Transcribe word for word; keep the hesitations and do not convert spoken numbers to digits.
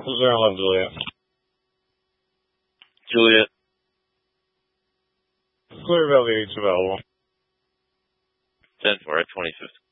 zero one one Juliet. Juliet. Clear Valley H available. ten four at twenty-fifth.